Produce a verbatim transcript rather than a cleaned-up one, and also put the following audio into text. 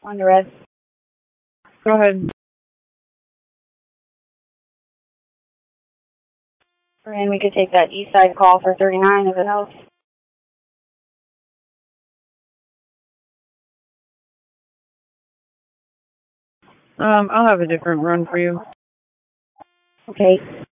On the red. Go ahead. And we could take that east side call for thirty-nine if it helps. Um, I'll have a different run for you. Okay.